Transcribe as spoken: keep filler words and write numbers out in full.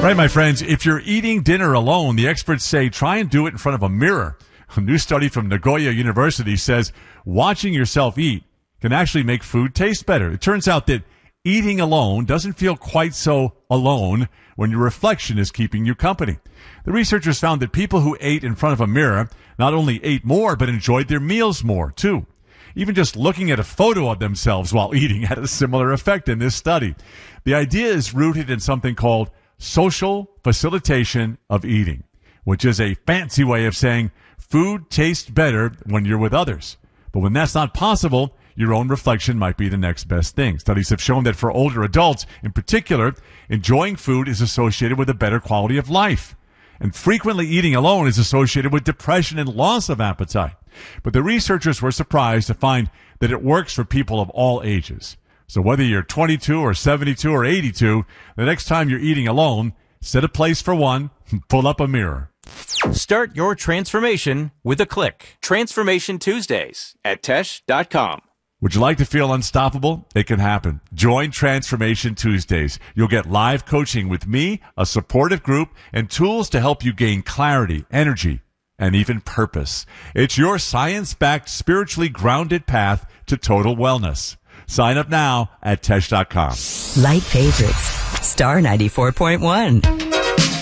Right, my friends, if you're eating dinner alone, the experts say try and do it in front of a mirror. A new study from Nagoya University says watching yourself eat can actually make food taste better. It turns out that eating alone doesn't feel quite so alone when your reflection is keeping you company. The researchers found that people who ate in front of a mirror not only ate more, but enjoyed their meals more, too. Even just looking at a photo of themselves while eating had a similar effect in this study. The idea is rooted in something called social facilitation of eating, which is a fancy way of saying food tastes better when you're with others. But when that's not possible, your own reflection might be the next best thing. Studies have shown that for older adults, in particular, enjoying food is associated with a better quality of life. And frequently eating alone is associated with depression and loss of appetite. But the researchers were surprised to find that it works for people of all ages. So whether you're twenty-two or seventy-two or eighty-two, the next time you're eating alone, set a place for one and pull up a mirror. Start your transformation with a click. Transformation Tuesdays at Tesh dot com. Would you like to feel unstoppable? It can happen. Join Transformation Tuesdays. You'll get live coaching with me, a supportive group, and tools to help you gain clarity, energy, and even purpose. It's your science-backed, spiritually grounded path to total wellness. Sign up now at Tesh dot com. Light favorites. Star ninety-four point one.